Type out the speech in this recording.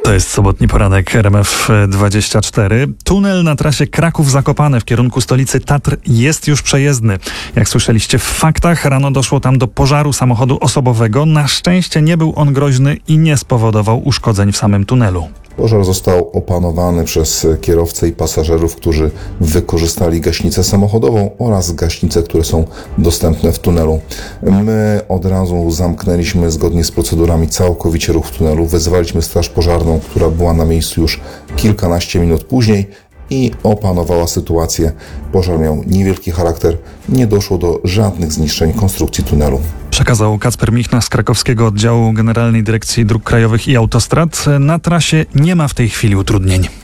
To jest sobotni poranek RMF24. Tunel na trasie Kraków-Zakopane w kierunku stolicy Tatr jest już przejezdny. Jak słyszeliście w faktach, rano doszło tam do pożaru samochodu osobowego. Na szczęście nie był on groźny i nie spowodował uszkodzeń w samym tunelu. Pożar został opanowany przez kierowcę i pasażerów, którzy wykorzystali gaśnicę samochodową oraz gaśnice, które są dostępne w tunelu. My od razu zamknęliśmy zgodnie z procedurami całkowicie ruch tunelu. Wezwaliśmy straż pożarną, która była na miejscu już kilkanaście minut później i opanowała sytuację. Pożar miał niewielki charakter, nie doszło do żadnych zniszczeń konstrukcji tunelu. Przekazał Kacper Michna z krakowskiego oddziału Generalnej Dyrekcji Dróg Krajowych i Autostrad. Na trasie nie ma w tej chwili utrudnień.